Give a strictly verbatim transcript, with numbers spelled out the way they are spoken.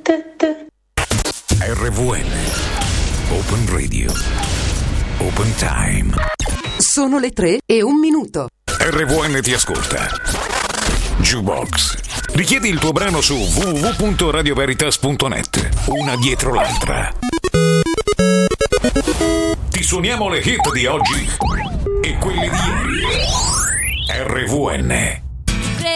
R V N Open Radio Open Time. Sono le tre e un minuto. R V N ti ascolta. Jukebox. Richiedi il tuo brano su w w w punto radio veritas punto net. Una dietro l'altra. Ti suoniamo le hit di oggi e quelle di ieri. R V N